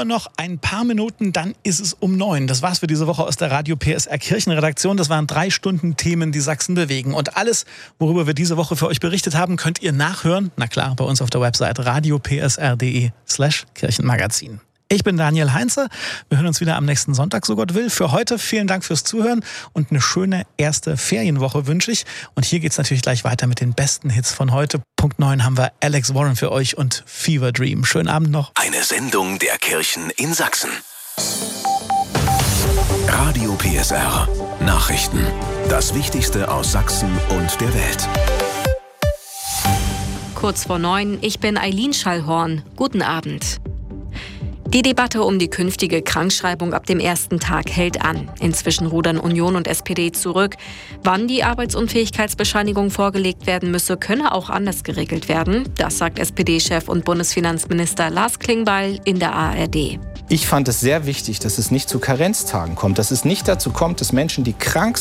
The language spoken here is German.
Nur noch ein paar Minuten, dann ist es um 9. Das war's für diese Woche aus der Radio PSR Kirchenredaktion. Das waren 3 Stunden Themen, die Sachsen bewegen. Und alles, worüber wir diese Woche für euch berichtet haben, könnt ihr nachhören. Na klar, bei uns auf der Website radiopsr.de/Kirchenmagazin. Ich bin Daniel Heinze. Wir hören uns wieder am nächsten Sonntag, so Gott will. Für heute vielen Dank fürs Zuhören und eine schöne erste Ferienwoche wünsche ich. Und hier geht's natürlich gleich weiter mit den besten Hits von heute. Punkt 9 haben wir Alex Warren für euch und Fever Dream. Schönen Abend noch. Eine Sendung der Kirchen in Sachsen. Radio PSR. Nachrichten. Das Wichtigste aus Sachsen und der Welt. Kurz vor 9, ich bin Eileen Schallhorn. Guten Abend. Die Debatte um die künftige Krankschreibung ab dem ersten Tag hält an. Inzwischen rudern Union und SPD zurück. Wann die Arbeitsunfähigkeitsbescheinigung vorgelegt werden müsse, könne auch anders geregelt werden. Das sagt SPD-Chef und Bundesfinanzminister Lars Klingbeil in der ARD. Ich fand es sehr wichtig, dass es nicht zu Karenztagen kommt, dass es nicht dazu kommt, dass Menschen, die krank